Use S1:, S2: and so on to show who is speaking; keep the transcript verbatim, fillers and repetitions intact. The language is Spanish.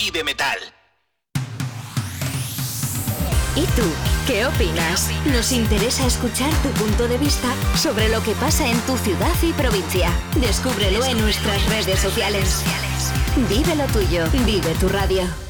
S1: Vive Metal.
S2: ¿Y tú? ¿Qué opinas? Nos interesa escuchar tu punto de vista sobre lo que pasa en tu ciudad y provincia. Descúbrelo en nuestras redes sociales. Vive lo tuyo, vive tu radio.